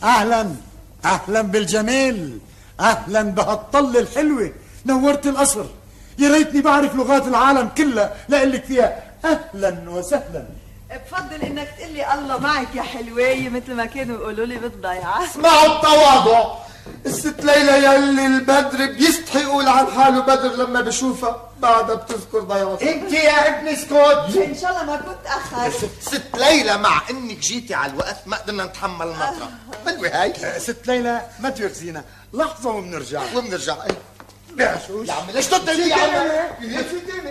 اهلا اهلا بالجميل، اهلا بهالطلة الحلوة، نورت القصر. يا ريتني بعرف لغات العالم كلها لقلك فيها اهلا وسهلا. بفضل انك تقلي الله معك يا حلوية مثل ما كانوا يقولوا لي بالضيعة. اسمعوا التواضع. الست ليلى يلي البدر بيستحي يقول عن حاله بدر لما بشوفها بعدها بتذكر ضيعتها. انت يا ابن اسكت. ان شاء الله ما كنت اخر. ست ليلى مع انك جيتي على الوقت ما قدرنا نتحمل المطرة. حلوة هاي. ست ليلى ما تركزينا لحظة وبنرجع. ايه يا شوش يا عمي ليش تطلعي يا عمي؟